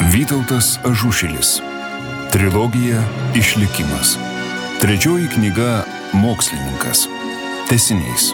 Vytautas Ažušilis. Trilogija Išlikimas. Trečioji knyga Mokslininkas. Tęsinys.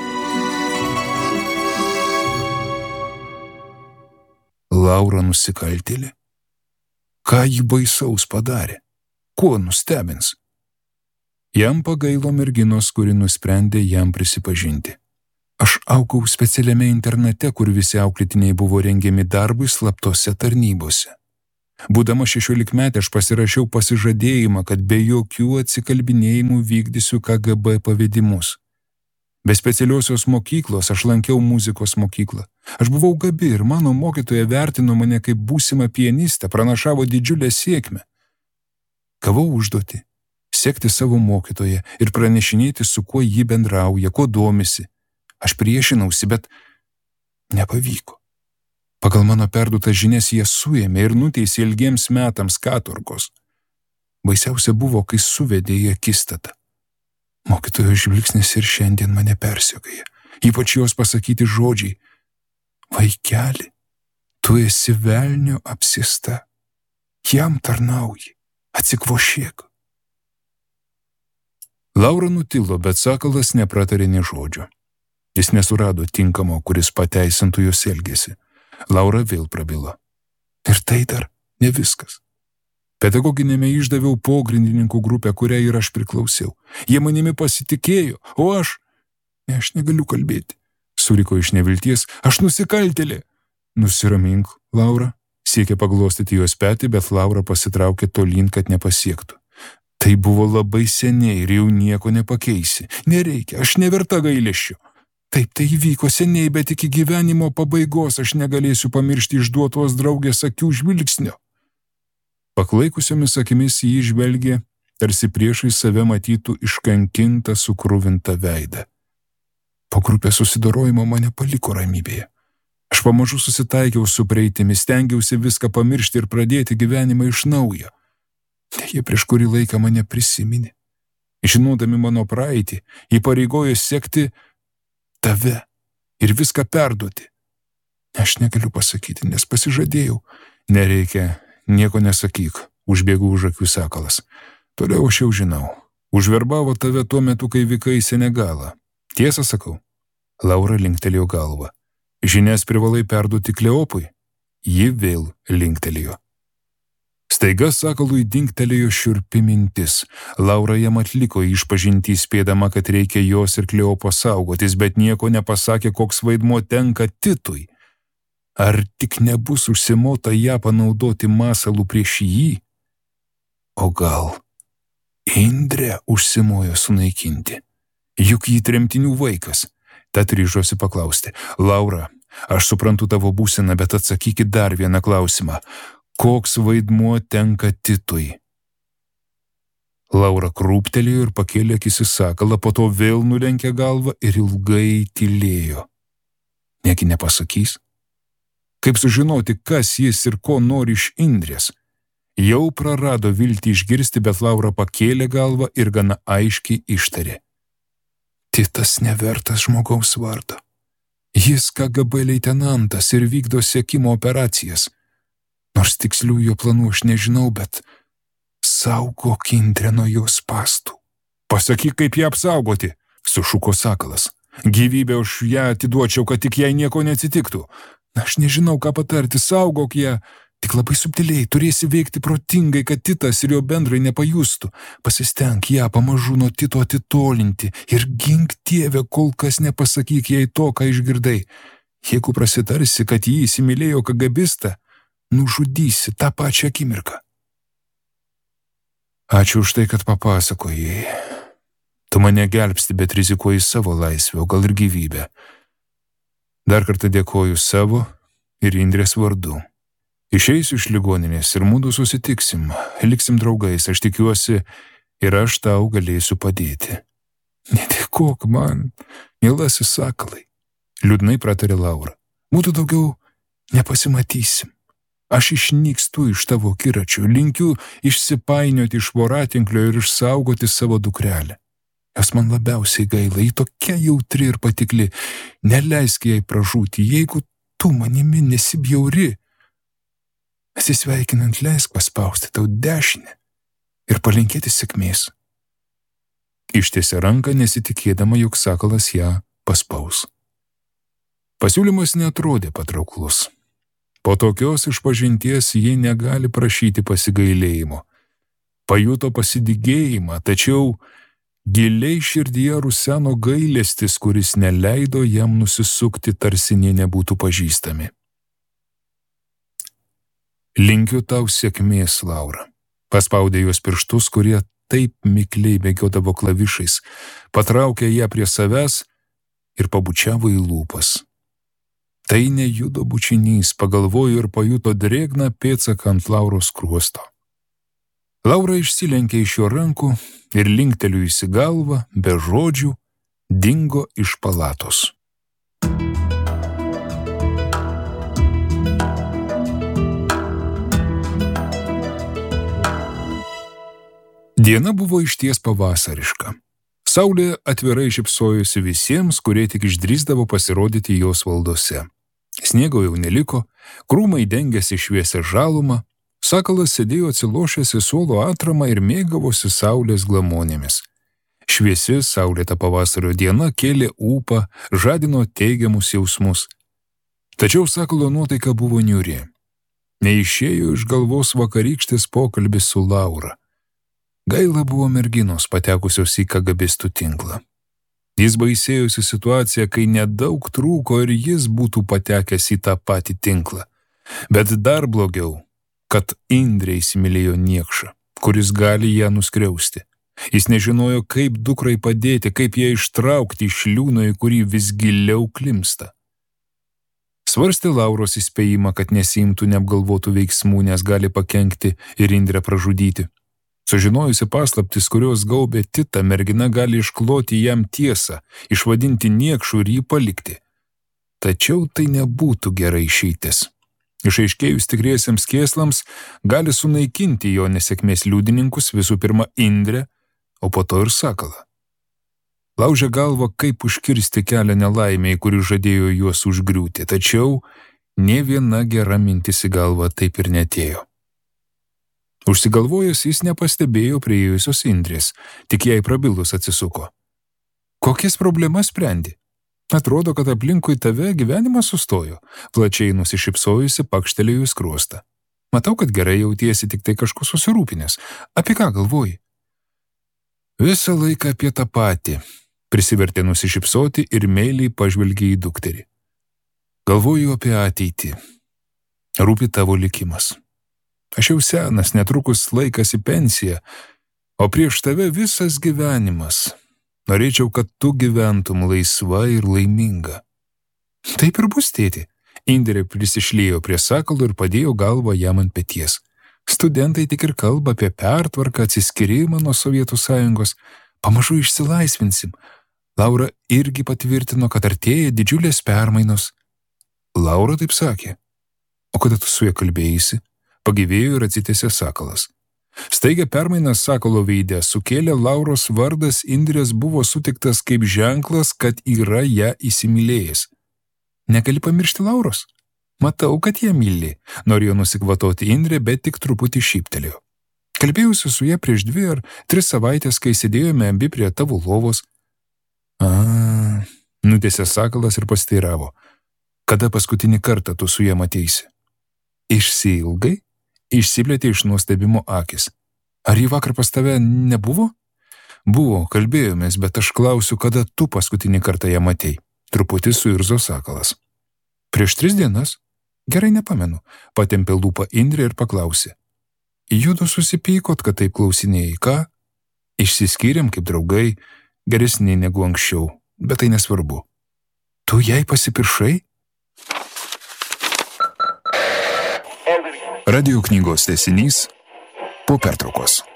Laura nusikaltėlė? Ką ji baisaus padarė? Kuo nustebins? Jam pagailo merginos, kuri nusprendė jam prisipažinti. Aš augau specialiame internate, kur visi auklėtiniai buvo rengiami darbui slaptose tarnybose. Būdama 16-metė aš pasirašiau pasižadėjimą, kad be jokių atsikalbinėjimų vykdysiu KGB pavedimus. Be specialiosios mokyklos aš lankiau muzikos mokyklą. Aš buvau gabi ir mano mokytoja vertino mane kaip būsimą pianistę, pranašavo didžiulę sėkmę. Gavau užduotį sekti savo mokytoją ir pranešinėti, su kuo ji bendrauja, kuo domisi. Aš priešinausi, bet nepavyko. Pagal mano perduotas žinias jie suėmė ir nuteisė ilgiems metams katorgos. Baisiausia buvo, kai suvedė į akistatą. Mokytojo žvilgsnis ir šiandien mane persekioja, ypač jos pasakyti žodžiai: vaikeli, tu esi velnio apsėsta, jam tarnauji, atsikvošėk. Laura nutilo, bet Sakalas nepratarė nė žodžio. Jis nesurado tinkamo, kuris pateisintų jos elgesį. Laura vėl prabilo. Ir tai dar ne viskas. Pedagoginėme išdaviau pogrindininkų grupę, kuriai ir aš priklausiau. Jie manimi pasitikėjo, o aš negaliu kalbėti. Suriko iš nevilties: aš nusikaltėlė. Nusiramink, Laura. Siekė paglostyti jos petį, bet Laura pasitraukė tolyn, kad nepasiektų. Tai buvo labai seniai ir jau nieko nepakeisi. Nereikia, aš neverta gailesčio. Taip, tai įvyko seniai, bet iki gyvenimo pabaigos aš negalėsiu pamiršti išduotos draugės akių žvilgsnio. Paklaikusiomis akimis jį žvelgė, tarsi priešai save matytų iškankintą, sukruvintą veidą. Po grupės susidorojimo mane paliko ramybėje. Aš pamažu susitaikiau su praeitimi, stengiausi viską pamiršti ir pradėti gyvenimą iš naujo. Jie prieš kurį laiką mane prisiminė. Žinodami mano praeitį, įpareigojo sekti tave ir viską perduoti. Aš negaliu pasakyti, nes pasižadėjau. Nereikia, nieko nesakyk, užbėgau už akių Sakalas. Toliau aš jau žinau. Užverbavo tave tuo metu, kai vykai į Senegalą. Tiesą sakau? Laura linktelėjo galvą. Žinias privalai perduoti Kleopui? Ji vėl linktelėjo. Staiga Sakalui dingtelėjo šiurpi mintis. Laura jam atliko išpažintį, spėdama, kad reikia jos ir Kleopo saugotis, bet nieko nepasakė, koks vaidmuo tenka Titui. Ar tik nebus užsimota ją panaudoti masalų prieš jį? O gal Indrę užsimojo sunaikinti? Juk jį tremtinių vaikas. Tad ryžosi paklausti: Laura, aš suprantu tavo būseną, bet atsakykit dar vieną klausimą. Koks vaidmuo tenka Titui? Laura krūptelėjo ir pakėlė akis į Sakalą, po to vėl nulenkė galvą ir ilgai tylėjo. Negi nepasakys? Kaip sužinoti, kas jis ir ko nori iš Indrės? Jau prarado viltį išgirsti, bet Laura pakėlė galvą ir gana aiškiai ištarė: Titas nevertas žmogaus vardo. Jis KGB leitenantas ir vykdo sekimo operacijas. Nors tikslių jo planų aš nežinau, bet saugok Indrę nuo jos spąstų. Pasakyk, kaip ją apsaugoti, sušuko Sakalas. Gyvybę už ją atiduočiau, kad tik jai nieko neatsitiktų. Aš nežinau, ką patarti, saugok ją, tik labai subtiliai, turėsi veikti protingai, kad Titas ir jo bendrai nepajustų. Pasistenk ją pamažu nuo Tito atitolinti ir gink Dieve, kol kas nepasakyk jai to, ką išgirdai. Jeigu prasitarsi, kad jį įsimylėjo KGBistą, nužudysi tą pačią akimirką. Ačiū už tai, kad papasakojai. Tu mane gelbsti, bet rizikuoji savo laisvę, o gal ir gyvybę. Dar kartą dėkoju savo ir Indrės vardu. Išeisiu iš ligoninės ir mudu susitiksim, liksim draugais, aš tikiuosi, ir aš tau galėsiu padėti. Nedėkok man, mielasis Sakalai, liūdnai pratarė Laura. Mūsų daugiau nepasimatysim. Aš išnykstu iš tavo akiračio, linkiu išsipainioti iš voratinklio ir išsaugoti savo dukrelę. Jos man labiausiai gaila, ji tokia jautri ir patikli. Neleisk jai pražūti, jeigu tu manimi nesibjauri. Atsisveikinant leisk paspausti tau dešinę ir palinkėti sėkmės. Ištiesė ranką, nesitikėdama, jog sakalas ją paspaus. Pasiūlymas neatrodė patrauklus. Po tokios išpažinties ji negali prašyti pasigailėjimo. Pajuto pasidygėjimą, tačiau giliai širdyje ruseno gailestis, kuris neleido jam nusisukti, tarsi nė nebūtų pažįstami. Linkiu tau sėkmės, Laura. Paspaudė jos pirštus, kurie taip mikliai bėgiodavo klavišais, patraukė ją prie savęs ir pabučiavo į lūpas. Tai nejudo bučinys, pagalvojo ir pajuto drėgną pėdsaką ant Lauros skruosto. Laura išsilenkė iš jo rankų ir linktelėjusi galvą, be žodžių, dingo iš palatos. Diena buvo išties pavasariška. Saulė atvirai šypsojosi visiems, kurie tik išdrįsdavo pasirodyti jos valdose. Sniego jau neliko, krūmai dengėsi šviesią žalumą, sakalas sėdėjo atsilošęs į suolo atramą ir mėgavosi saulės glamonėmis. Šviesi saulėta pavasario diena kėlė ūpą, žadino teigiamus jausmus. Tačiau sakalo nuotaika buvo niūri. Neišėjo iš galvos vakarykštis pokalbis su Laura. Gaila buvo merginos patekusios į KGBistų tinklą. Jis baisėjosi situaciją, kai nedaug trūko ir jis būtų patekęs į tą patį tinklą. Bet dar blogiau, kad Indrė įsimylėjo niekšą, kuris gali ją nuskriausti. Jis nežinojo, kaip dukrai padėti, kaip ją ištraukti iš liūno, į kurį vis giliau klimsta. Svarstė Lauros įspėjimą, kad nesiimtų neapgalvotų veiksmų, nes gali pakenkti ir Indrę pražudyti. Sužinojusi paslaptis, kurios gaubė Titą, mergina gali iškloti jam tiesą, išvadinti niekšų ir jį palikti. Tačiau tai nebūtų gerai išeitis. Išaiškėjus tikriesiems kėslams, gali sunaikinti jo nesėkmės liudininkus, visų pirma Indrę, o po to ir sakalą. Laužė galvą, kaip užkirsti kelią nelaimei, kuri žadėjo juos užgriūti, tačiau nė viena gera mintis į galvą taip ir netėjo. Užsigalvojęs jis nepastebėjo priėjusios Indrės, tik jai prabilus atsisuko. Kokias problemas sprendi? Atrodo, kad aplinkui tave gyvenimas sustojo, plačiai nusišypsojusi pakštelėjo į skruostą. Matau, kad gerai jautiesi, tik tai kažko susirūpinęs. Apie ką galvoji? Visą laiką apie tą patį, prisivertė nusišypsoti ir meiliai pažvelgė į dukterį. Galvoju apie ateitį. Rūpi tavo likimas. Aš jau senas, netrukus laikas į pensiją, o prieš tave visas gyvenimas. Norėčiau, kad tu gyventum laisva ir laiminga. Taip ir bus, tėti. Indrė prisišlėjo prie sakalo ir padėjo galvą jam ant peties. Studentai tik ir kalba apie pertvarką, atsiskyrimą nuo Sovietų Sąjungos. Pamažu išsilaisvinsim. Laura irgi patvirtino, kad artėja didžiulės permainos. Laura taip sakė. O kada tu su ja kalbėjaisi? Pagyvėjo ir atsitėsė sakalas. Staigia permainas sakalo veide sukėlė Lauros vardas, Indrės buvo sutiktas kaip ženklas, kad yra ją įsimylėjęs. Negali pamiršti Lauros? Matau, kad ją myli. Norėjo nusikvatoti Indrė, bet tik truputį šyptelėjo. Kalbėjausi su ja prieš 2 ar 3 savaitės, kai sėdėjome abi prie tavo lovos. Nutėsė sakalas ir pasteiravo. Kada paskutinį kartą tu su ja mateisi? Išsiilgai? Išsiplėtė iš nuostebimo akis. Ar jį vakar pas tave nebuvo? Buvo, kalbėjomės, bet aš klausiu, kada tu paskutinį kartą ją matei. Truputį suirzo sakalas. Prieš 3 dienas? Gerai nepamenu. Patempė lūpą Indrė ir paklausė. Judu susipykot, kad taip klausinėjai, ką? Išsiskyrėm kaip draugai, geresni negu anksčiau, bet tai nesvarbu. Tu jai pasipiršai? Radio knygos tęsinys po pertraukos.